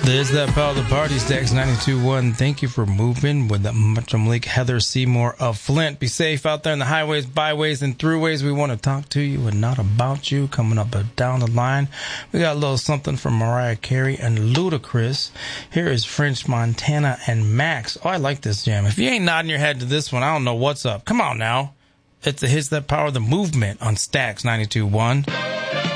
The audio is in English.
There's that power of the party, Stacks 92.1. Thank you for moving with the Malik Heather Seymour of Flint. Be safe out there in the highways, byways, and throughways. We want to talk to you and not about you. Coming up down the line, we got a little something from Mariah Carey and Ludacris. Here is French Montana and Max. Oh, I like this jam. If you ain't nodding your head to this one, I don't know what's up. Come on now. It's That Power of the Movement on Stacks 92.1.